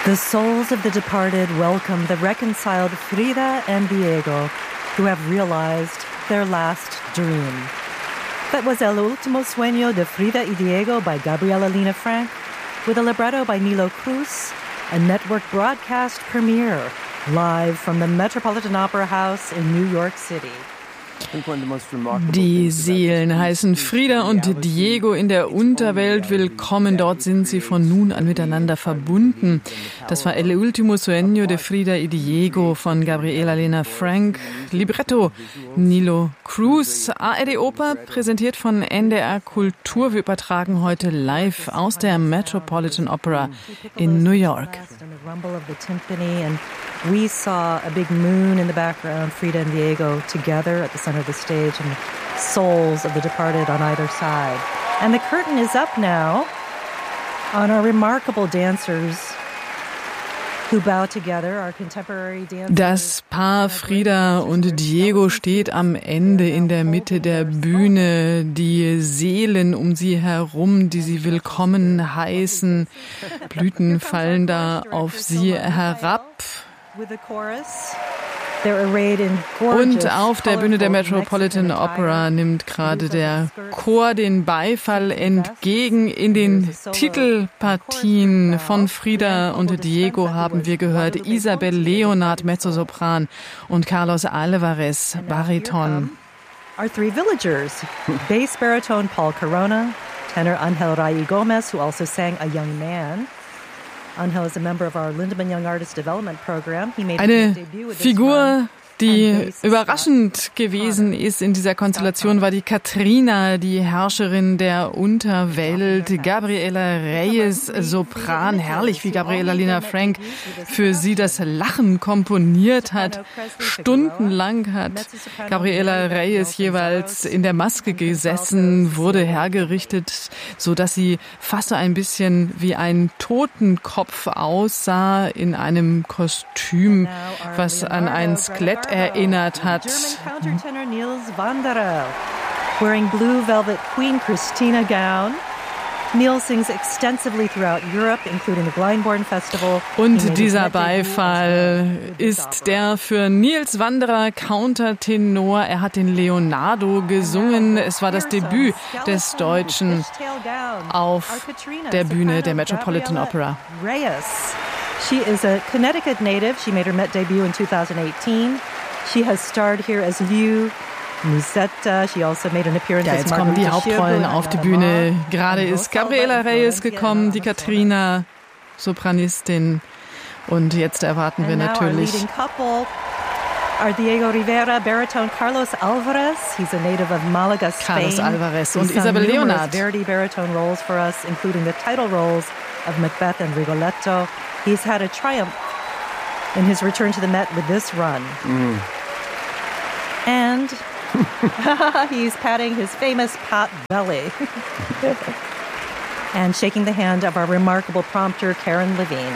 The souls of the departed welcome the reconciled Frida and Diego, who have realized their last dream. That was El Último Sueño de Frida y Diego by Gabriela Lena Frank, with a libretto by Nilo Cruz, a network broadcast premiere, live from the Metropolitan Opera House in New York City. Die Seelen heißen Frida und Diego in der Unterwelt willkommen. Dort sind sie von nun an miteinander verbunden. Das war El Último Sueño de Frida y Diego von Gabriela Lena Frank. Libretto Nilo Cruz. ARD Oper präsentiert von NDR Kultur. Wir übertragen heute live aus der Metropolitan Opera in New York. We saw a big moon in the background, Frida and Diego together at the center of the stage, and souls of the departed on either side. And the curtain is up now on our remarkable dancers who bow together, our contemporary dancers. Das Paar Frida und Diego steht am Ende in der Mitte der Bühne. Die Seelen um sie herum, die sie willkommen heißen. Blüten fallen da auf sie herab. Und auf der Bühne der Metropolitan Opera nimmt gerade der Chor den Beifall entgegen. In den Titelpartien von Frida und Diego haben wir gehört Isabel Leonard, Mezzosopran, und Carlos Alvarez, Bariton. Our three villagers, bass baritone Paul Corona, tenor Angel Ray Gomez, who also sang A Young Man. Angel is a member of our Lindemann Young Artist Development Program. He made his debut with this Figur, die überraschend gewesen ist in dieser Konstellation, war die Katrina, die Herrscherin der Unterwelt. Gabriela Reyes, Sopran, herrlich, wie Gabriela Lena Frank für sie das Lachen komponiert hat. Stundenlang hat Gabriela Reyes jeweils in der Maske gesessen, wurde hergerichtet, sodass sie fast so ein bisschen wie ein Totenkopf aussah, in einem Kostüm, was an ein Skelett erinnert hat. German countertenor Niels Wanderer, wearing blue velvet Queen Christina gown. Niels sings extensively throughout Europe, including the Glyndebourne Festival. Und dieser Beifall ist der für Niels Wanderer, Countertenor. Er hat den Leonardo gesungen. Es war das Debüt des Deutschen auf der Bühne der Metropolitan Opera. She is a Connecticut native. She made her Met debut in 2018. She has starred here as Liu, Musetta. She also made an appearance as jetzt kommen die Hauptrollen auf die Bühne. Gerade ist Gabriela Reyes gekommen, die Katrina, Sopranistin. Und jetzt erwarten wir natürlich our Diego Rivera, baritone Carlos Alvarez. He's a native of Malaga, Spain. Carlos Alvarez und Isabel Leonard. Verdi baritone roles for us, including the title roles of Macbeth and Rigoletto. He's had a triumph in his return to the Met with this run. And he's patting his famous pot belly and shaking the hand of our remarkable prompter, Karen Levine.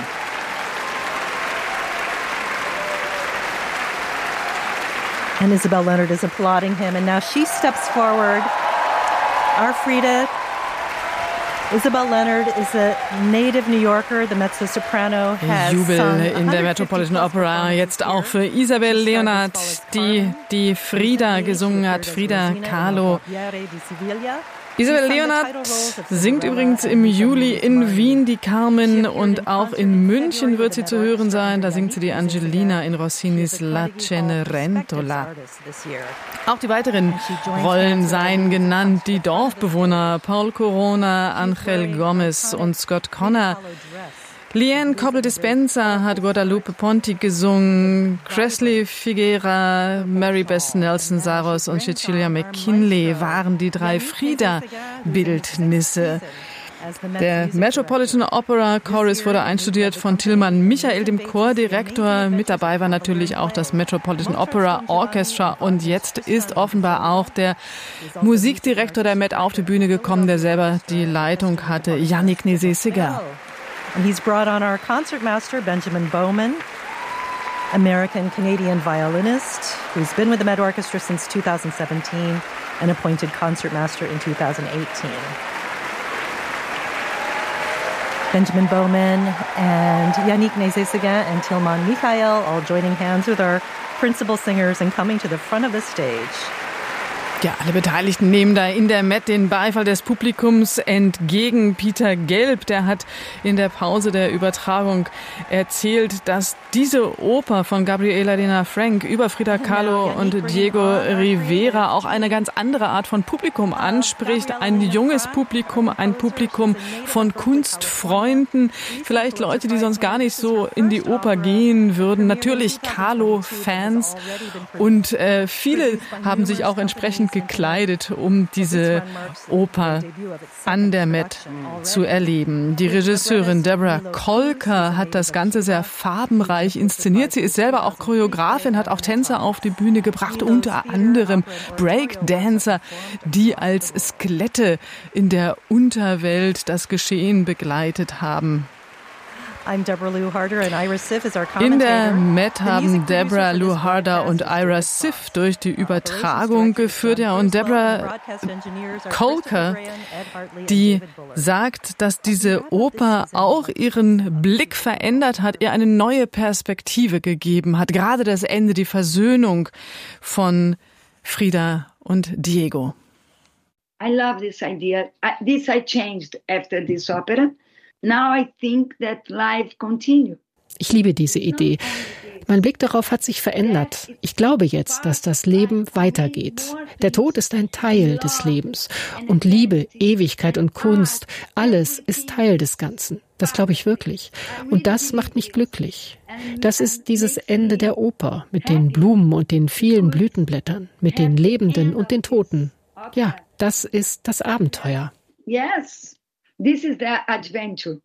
And Isabel Leonard is applauding him, and now she steps forward. Our Frida, Isabel Leonard, is a native New Yorker. The mezzo-soprano has Jubel in der Metropolitan Opera. Jetzt auch für Isabel Leonard, die Frida gesungen hat, Frida Kahlo. Isabel Leonard singt übrigens im Juli in Wien die Carmen, und auch in München wird sie zu hören sein. Da singt sie die Angelina in Rossinis La Cenerentola. Auch die weiteren Rollen seien genannt. Die Dorfbewohner Paul Corona, Angel Gomez und Scott Connor. Liane Coppel-Dispenza hat Guadalupe Ponti gesungen, Cresley Figuera, Mary Beth Nelson Saros und Cecilia McKinley waren die drei Frida-Bildnisse. Der Metropolitan Opera Chorus wurde einstudiert von Tilman Michael, dem Chordirektor. Mit dabei war natürlich auch das Metropolitan Opera Orchestra, und jetzt ist offenbar auch der Musikdirektor der Met auf die Bühne gekommen, der selber die Leitung hatte, Yannick Nézet-Séguin. And he's brought on our concertmaster, Benjamin Bowman, American-Canadian violinist, who's been with the Met Orchestra since 2017 and appointed concertmaster in 2018. Benjamin Bowman and Yannick Nézet-Séguin and Tilman Michael all joining hands with our principal singers and coming to the front of the stage. Ja, alle Beteiligten nehmen da in der Met den Beifall des Publikums entgegen. Peter Gelb, der hat in der Pause der Übertragung erzählt, dass diese Oper von Gabriela Lena Frank über Frida Kahlo und Diego Rivera auch eine ganz andere Art von Publikum anspricht. Ein junges Publikum, ein Publikum von Kunstfreunden, vielleicht Leute, die sonst gar nicht so in die Oper gehen würden. Natürlich Kahlo-Fans und viele haben sich auch entsprechend gekleidet, um diese Oper an der Met zu erleben. Die Regisseurin Deborah Kolker hat das Ganze sehr farbenreich inszeniert. Sie ist selber auch Choreografin, hat auch Tänzer auf die Bühne gebracht, unter anderem Breakdancer, die als Skelette in der Unterwelt das Geschehen begleitet haben. In der Met haben Deborah Lou Harder und Ira Sif durch die Übertragung geführt. Ja, und Deborah Kolker, die sagt, dass diese Oper auch ihren Blick verändert hat, ihr eine neue Perspektive gegeben hat. Gerade das Ende, die Versöhnung von Frida und Diego. I love this idea. This I changed after this opera. Now I think that life continues. Ich liebe diese Idee. Mein Blick darauf hat sich verändert. Ich glaube jetzt, dass das Leben weitergeht. Der Tod ist ein Teil des Lebens. Und Liebe, Ewigkeit und Kunst, alles ist Teil des Ganzen. Das glaube ich wirklich. Und das macht mich glücklich. Das ist dieses Ende der Oper mit den Blumen und den vielen Blütenblättern, mit den Lebenden und den Toten. Ja, das ist das Abenteuer. Yes. This is the adventure.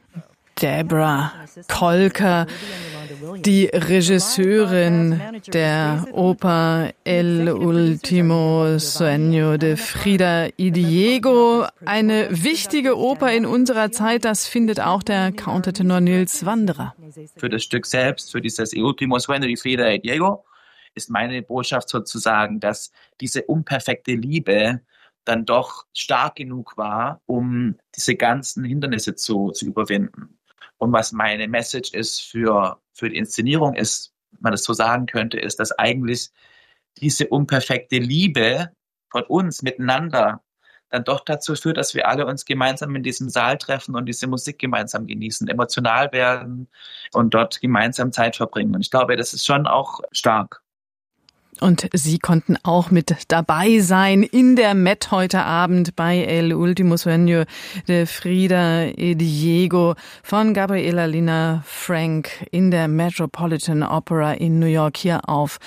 Deborah Kolker, die Regisseurin der Oper El Último Sueño de Frida y Diego. Eine wichtige Oper in unserer Zeit, das findet auch der Countertenor Nils Wanderer. Für das Stück selbst, für dieses El Último Sueño de Frida y Diego, ist meine Botschaft sozusagen, dass diese unperfekte Liebe dann doch stark genug war, um diese ganzen Hindernisse zu überwinden. Und was meine Message ist für die Inszenierung ist, wenn man das so sagen könnte, ist, dass eigentlich diese unperfekte Liebe von uns miteinander dann doch dazu führt, dass wir alle uns gemeinsam in diesem Saal treffen und diese Musik gemeinsam genießen, emotional werden und dort gemeinsam Zeit verbringen. Und ich glaube, das ist schon auch stark. Und Sie konnten auch mit dabei sein in der Met heute Abend bei El Último Sueño de Frida y Diego von Gabriela Lena Frank in der Metropolitan Opera in New York hier auf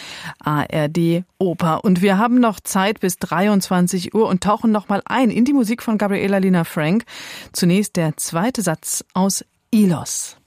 ARD Oper. Und wir haben noch Zeit bis 23 Uhr und tauchen noch mal ein in die Musik von Gabriela Lena Frank. Zunächst der zweite Satz aus Ilos.